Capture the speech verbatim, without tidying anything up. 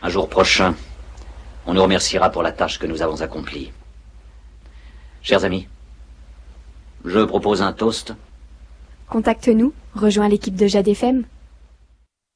Un jour prochain, on nous remerciera pour la tâche que nous avons accomplie. Chers amis, je propose un toast. Contacte-nous, rejoins l'équipe de Jade F M.